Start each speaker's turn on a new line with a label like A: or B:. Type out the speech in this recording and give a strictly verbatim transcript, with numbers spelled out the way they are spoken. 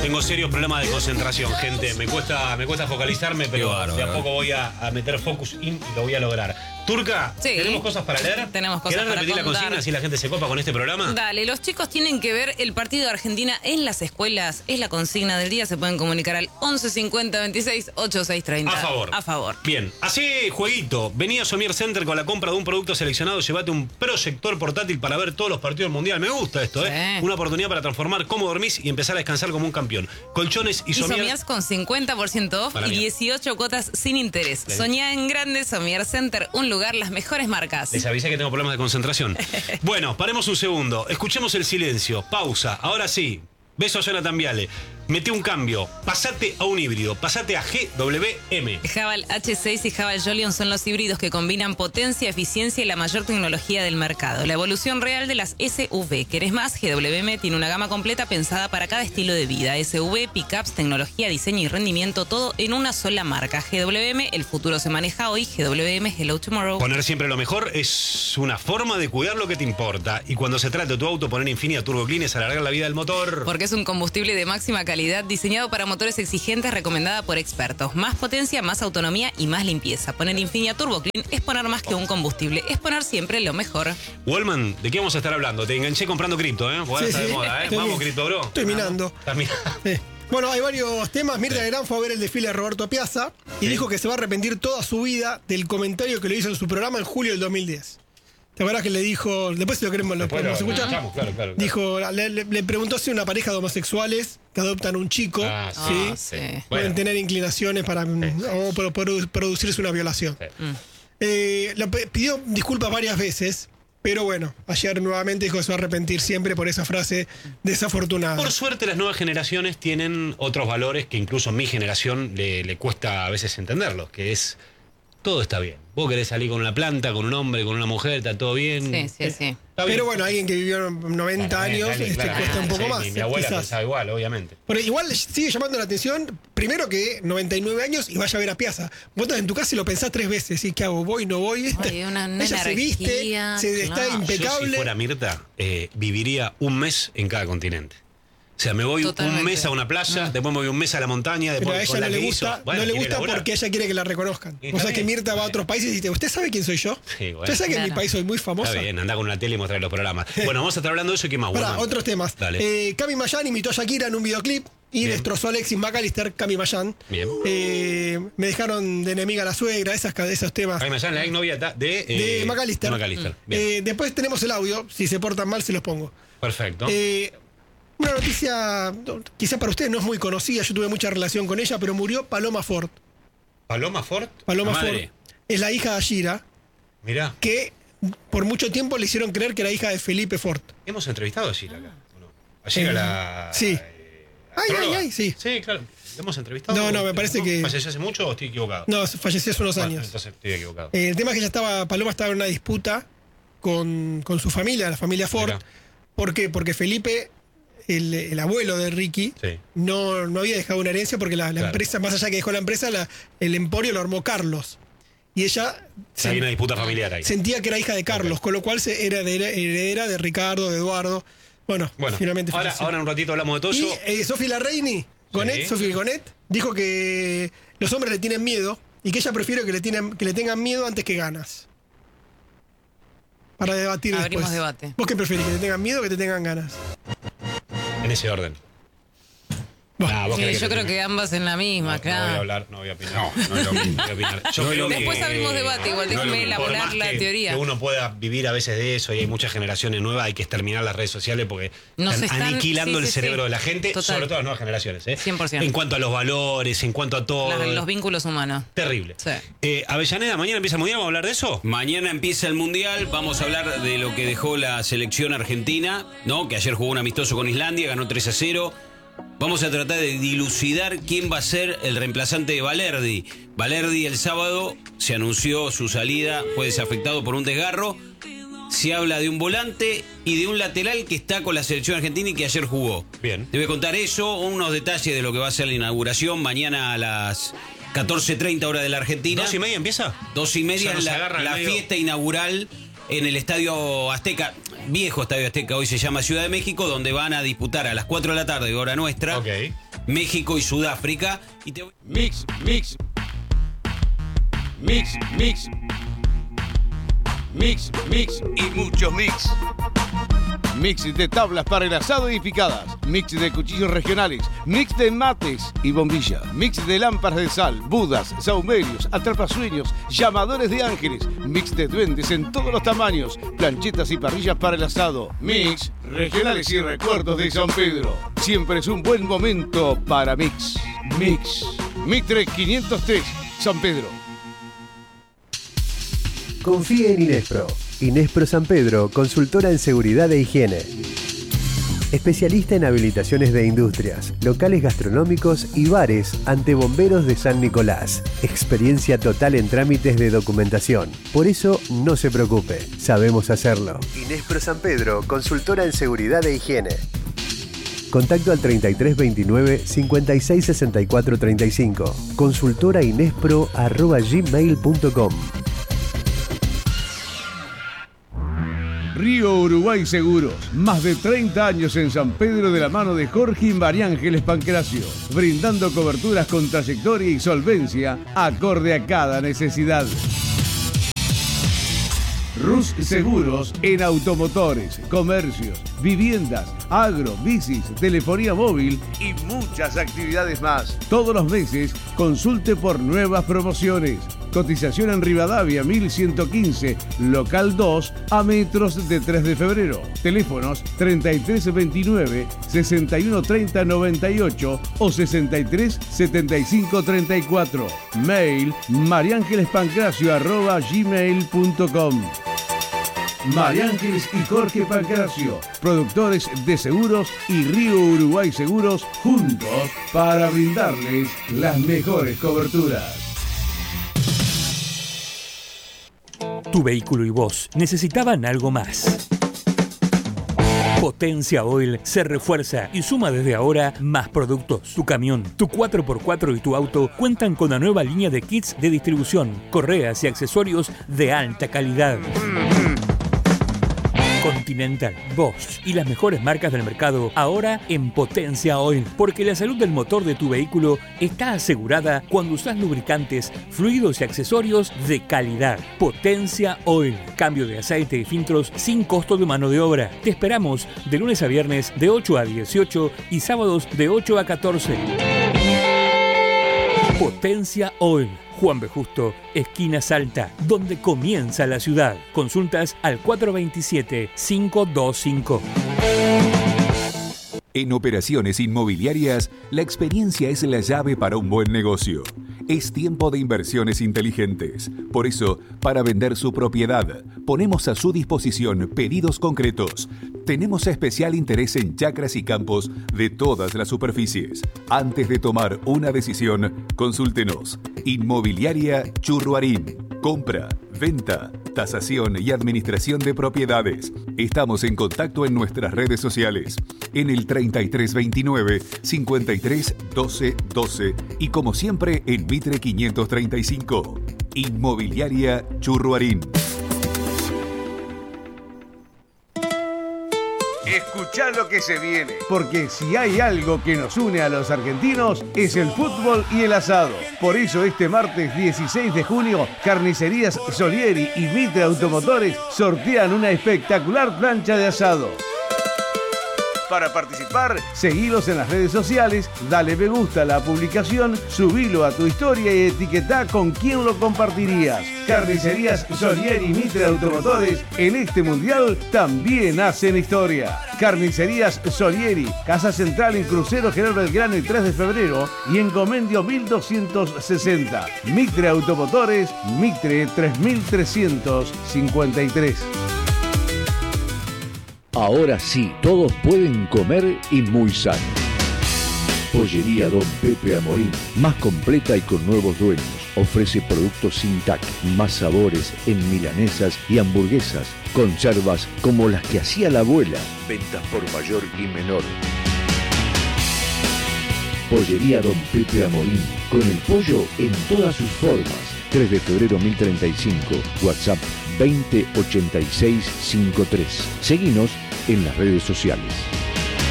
A: Tengo serios problemas de concentración, gente. Me cuesta, me cuesta focalizarme, pero
B: bárbaro,
A: de a poco voy a, a meter focus in y lo voy a lograr. Turca,
C: Sí.
A: ¿tenemos cosas para leer?
C: Tenemos cosas
A: ¿Querés
C: para
A: repetir la
C: contar.
A: consigna si la gente se copa con este programa?
C: Dale, los chicos tienen que ver el partido de Argentina en las escuelas. Es la consigna del día. Se pueden comunicar al once cincuenta veintiséis ochenta y seis treinta.
A: A favor.
C: A favor.
A: Bien, así jueguito. Vení a Somier Center con la compra de un producto seleccionado. Llévate un proyector portátil para ver todos los partidos del mundial. Me gusta esto, ¿eh?
C: Sí.
A: Una oportunidad para transformar cómo dormís y empezar a descansar como un campeón. Colchones y,
C: Y
A: Somier.
C: Somiers con cincuenta por ciento off
A: Para
C: y
A: mí.
C: dieciocho cuotas sin interés.
A: Bien.
C: Soñá en grande, Somier Center, un lugar, las mejores marcas.
A: Les avisé que tengo problemas de concentración. Bueno, paremos un segundo. Escuchemos el silencio. Pausa. Ahora sí. Beso a Jonathan Viale. Mete un cambio. Pasate a un híbrido. Pasate a G W M.
C: Haval H seis y Haval Jolion son los híbridos que combinan potencia, eficiencia y la mayor tecnología del mercado. La evolución real de las S U V. ¿Querés más? G W M tiene una gama completa pensada para cada estilo de vida. S U V, pickups, tecnología, diseño y rendimiento, todo en una sola marca. G W M, el futuro se maneja hoy. G W M, hello tomorrow.
A: Poner siempre lo mejor es una forma de cuidar lo que te importa. Y cuando se trata de tu auto, poner Infinia Turbo Clean es alargar la vida del motor.
C: Porque es un combustible de máxima calidad diseñado para motores exigentes, recomendada por expertos. Más potencia, más autonomía y más limpieza. Poner Infinia Turbo Clean es poner más que un combustible, es poner siempre lo mejor.
A: Wallman, ¿de qué vamos a estar hablando? Te enganché comprando cripto, ¿eh? Porque ahora
D: Sí,
A: está de
D: sí.
A: moda, ¿eh?
D: Estoy
A: Vamos,
D: bien.
A: cripto, bro.
D: Estoy minando.
A: Estás minando.
D: Sí. Bueno, hay varios temas. Mirta Legrand fue a ver el desfile de Roberto Piazza y
A: Sí.
D: dijo que se va a arrepentir toda su vida del comentario que le hizo en su programa en julio del dos mil diez. ¿Te acuerdas que le dijo, después si lo queremos, lo
A: Después
D: podemos
A: lo- lo
D: escuchar?
A: escuchamos, claro, claro, claro.
D: Dijo, le, le- le preguntó si una pareja de homosexuales que adoptan un chico,
A: Ah,
D: ¿sí?
C: Ah,
A: sí.
C: sí.
D: Pueden
A: Bueno.
D: tener inclinaciones para o pro- produ- producirse una violación.
A: Sí.
D: Eh, lo pe- pidió disculpas varias veces, pero bueno, ayer nuevamente dijo que se va a arrepentir siempre por esa frase desafortunada.
A: Por suerte, las nuevas generaciones tienen otros valores que incluso a mi generación le, le cuesta a veces entenderlos, que es todo está bien. Vos querés salir con una planta, con un hombre, con una mujer, está todo bien.
C: Sí, sí, sí.
A: Está bien.
D: Pero bueno, alguien que vivió noventa
A: Claramente,
D: años
A: alguien,
D: este,
A: claramente,
D: cuesta un poco
A: sí,
D: más.
A: Mi, mi abuela
D: quizás.
A: pensaba igual, obviamente.
D: Pero igual sigue llamando la atención, primero que noventa y nueve años y vaya a ver a Piazza. Vos estás en tu casa y lo pensás tres veces. ¿Y qué hago? ¿Voy? ¿No voy?
C: Ay, una- una
D: Ella se viste,
C: energía,
D: se, está
C: claro.
A: Yo, si
D: impecable.
A: fuera Mirta, eh, viviría un mes en cada continente. O sea, me voy
C: Totalmente.
A: un mes a una playa, después me voy un mes a la montaña,
D: Pero
A: después
D: a ella
A: con
D: no
A: la
D: le
A: que
D: gusta,
A: hizo. Bueno,
D: no le
A: quiere
D: gusta
A: laburar.
D: porque ella quiere que la reconozcan.
A: Y
D: O sea
A: está
D: que
A: bien,
D: Mirta va a
A: está
D: otros países y dice, ¿usted sabe quién soy yo?
A: Sí, bueno.
D: ¿Usted sabe que en mi
C: Claro.
D: país soy muy famosa?
A: Está bien, anda con una tele y mostrar los programas. Bueno, vamos a estar hablando de eso y qué más.
D: Para,
A: Bueno,
D: otros temas.
A: Dale.
D: Eh, Cami Mayan imitó a Shakira en un videoclip y
A: Bien.
D: destrozó a Alexis McAllister, Cami Mayan.
A: Bien.
D: Eh, me dejaron de enemiga a la suegra, esas, esos temas.
A: Jaime Mayan, la ex novia de,
D: De
A: eh,
D: McAllister.
A: de McAllister. Bien.
D: Eh, después tenemos el audio, si se portan mal se los pongo.
A: Perfecto.
D: Eh, una noticia, no, quizá para ustedes no es muy conocida, yo tuve mucha relación con ella, pero murió Paloma Ford.
A: Paloma Ford.
D: Paloma
A: la
D: Ford
A: madre.
D: es la hija de Ashira,
A: Mirá,
D: que por mucho tiempo le hicieron creer que era hija de Felipe Ford.
A: hemos entrevistado a Sheila acá. ¿o no? A Sheila,
D: Eh,
A: la.
D: sí.
A: eh,
D: Ay,
A: astróloga.
D: ay, ay, sí.
A: Sí, claro. ¿La hemos entrevistado?
D: No, no, me parece que-
A: ¿Falleció hace mucho o estoy equivocado?
D: No, falleció hace unos
A: Bueno,
D: años.
A: entonces estoy equivocado.
D: Eh, el tema es que ella estaba, Paloma estaba en una disputa con, con su familia, la familia Ford.
A: Mirá.
D: ¿Por qué? Porque Felipe, el, el abuelo de Ricky,
A: Sí.
D: no, no había dejado una herencia porque la, la
A: Claro.
D: empresa, más allá que dejó la empresa, la- el emporio lo armó Carlos. Y ella se-
A: Hay una disputa familiar ahí.
D: sentía que era hija de Carlos,
A: Ok.
D: con lo cual se, era de, heredera de Ricardo, de Eduardo. Bueno,
A: Bueno,
D: finalmente
A: ahora,
D: falleció.
A: ahora en un ratito hablamos de todo
D: Y
A: eso.
D: eh, Sofi Larraini, Gonet,
A: Sí.
D: Sofi Gonet, dijo que los hombres le tienen miedo y que ella prefiere que le, tienen, que le tengan miedo antes que ganas. Para debatir
C: Abrimos
D: después.
C: debate.
D: ¿Vos qué preferís? ¿Que te tengan miedo o que te tengan ganas?
A: En ese orden.
D: Bueno,
A: Ah, vos
C: Sí,
A: querés
C: yo
A: te
C: creo
A: tenga-
C: que ambas en la
A: No,
C: misma,
A: no voy a
C: claro.
A: hablar, no voy a opinar. No, no es lo mismo. Voy a opinar. Yo
B: No es
A: creo
B: lo
A: que-
B: mismo.
C: Después abrimos debate, igual
B: no es lo
C: déjeme
B: mismo.
A: Por
C: elaborar
A: más
C: la
A: que,
C: teoría.
A: que uno pueda vivir a veces de eso y hay muchas generaciones nuevas, hay que exterminar las redes sociales porque
C: Nos
A: están,
C: están-
A: aniquilando
C: sí,
A: el
C: sí,
A: cerebro
C: sí.
A: de la gente,
C: Total.
A: sobre todo las nuevas generaciones. ¿eh?
C: cien por ciento.
A: En cuanto a los valores, en cuanto a todo.
C: Las- los vínculos humanos.
A: Terrible.
C: Sí.
A: Eh, Avellaneda, mañana empieza el mundial, ¿vamos a hablar de eso?
B: Mañana empieza el Mundial, vamos a hablar de lo que dejó la selección argentina, ¿no? Que ayer jugó un amistoso con Islandia, ganó tres a cero. Vamos a tratar de dilucidar quién va a ser el reemplazante de Valerdi. Valerdi el sábado se anunció su salida, fue desafectado por un desgarro. Se habla de un volante y de un lateral que está con la selección argentina y que ayer jugó.
A: Bien.
B: Te voy a contar eso, unos detalles de lo que va a ser la inauguración mañana a las catorce treinta hora de la Argentina.
A: ¿Dos y media empieza?
B: Dos y media
A: Ya nos
B: la,
A: agarra el
B: la
A: medio.
B: fiesta inaugural en el Estadio Azteca, viejo Estadio Azteca, hoy se llama Ciudad de México, donde van a disputar a las cuatro de la tarde, hora nuestra,
A: Ok.
B: México y Sudáfrica. Y te...
E: Mix, mix. Mix, mix. Mix, mix y mucho mix. Mix de tablas para el asado y picadas. Mix de cuchillos regionales. Mix de mates y bombillas. Mix de lámparas de sal, budas, saumerios, atrapasueños, llamadores de ángeles. Mix de duendes en todos los tamaños. Planchetas y parrillas para el asado. Mix, regionales y recuerdos de San Pedro. Siempre es un buen momento para Mix. Mix. Mitre quinientos tres, San Pedro.
F: Confíe en Inespro. Inespro San Pedro, consultora en seguridad e higiene. Especialista en habilitaciones de industrias, locales gastronómicos y bares ante bomberos de San Nicolás. Experiencia total en trámites de documentación. Por eso, no se preocupe, sabemos hacerlo. Inespro San Pedro, consultora en seguridad e higiene. Contacto al treinta y tres veintinueve, cincuenta y seis sesenta y cuatro treinta y cinco. Consultora inespro arroba gmail punto com.
E: Río Uruguay Seguros, más de treinta años en San Pedro de la mano de Jorge y María Ángeles Pancracio, brindando coberturas con trayectoria y solvencia acorde a cada necesidad. Rus Seguros en automotores, comercios, viviendas, agro, bicis, telefonía móvil y muchas actividades más. Todos los meses consulte por nuevas promociones. Cotización en Rivadavia mil ciento quince, local dos, a metros de tres de febrero. Teléfonos treinta y tres veintinueve, sesenta y uno treinta noventa y ocho o sesenta y tres setenta y cinco treinta y cuatro. Mail mariangelespancracio arroba gmail punto com. María Ángeles y Jorge Pancracio, productores de seguros y Río Uruguay Seguros, juntos para brindarles las mejores coberturas.
G: Tu vehículo y vos necesitaban algo más. Potencia Oil se refuerza y suma desde ahora más productos. Tu camión, tu cuatro por cuatro y tu auto cuentan con la nueva línea de kits de distribución, correas y accesorios de alta calidad. Continental, Bosch y las mejores marcas del mercado ahora en Potencia Oil, porque la salud del motor de tu vehículo está asegurada cuando usas lubricantes, fluidos y accesorios de calidad. Potencia Oil, cambio de aceite y filtros sin costo de mano de obra. Te esperamos de lunes a viernes de ocho a dieciocho y sábados de ocho a catorce. Potencia Oil, Juan B. Justo, esquina Salta, donde comienza la ciudad. Consultas al cuatro dos siete, cinco dos cinco.
H: En Operaciones Inmobiliarias, la experiencia es la llave para un buen negocio. Es tiempo de inversiones inteligentes. Por eso, para vender su propiedad, ponemos a su disposición pedidos concretos. Tenemos especial interés en chacras y campos de todas las superficies. Antes de tomar una decisión, consúltenos. Inmobiliaria Churruarín. Compra, venta, tasación y administración de propiedades. Estamos en contacto en nuestras redes sociales. En el treinta y tres veintinueve, cincuenta y tres doce doce y como siempre en Mitre quinientos treinta y cinco. Inmobiliaria Churruarín.
E: Escuchá lo que se viene, porque si hay algo que nos une a los argentinos es el fútbol y el asado. Por eso este martes dieciséis de junio, Carnicerías Solieri y Mitre Automotores sortean una espectacular plancha de asado. Para participar, seguilos en las redes sociales, dale me gusta a la publicación, subilo a tu historia y etiquetá con quién lo compartirías. Carnicerías Solieri y Mitre Automotores en este mundial también hacen historia. Carnicerías Solieri, Casa Central en Crucero General Belgrano y tres de febrero y en Comendio mil doscientos sesenta. Mitre Automotores, Mitre tres mil trescientos cincuenta y tres.
I: Ahora sí, todos pueden comer y muy sano. Pollería Don Pepe Amorín, más completa y con nuevos dueños. Ofrece productos sin T A C, más sabores en milanesas y hamburguesas. Conservas como las que hacía la abuela. Ventas por mayor y menor. Pollería Don Pepe Amorín, con el pollo en todas sus formas. tres de febrero mil treinta y cinco, WhatsApp veinte ochenta y seis cincuenta y tres. Seguinos en las redes sociales.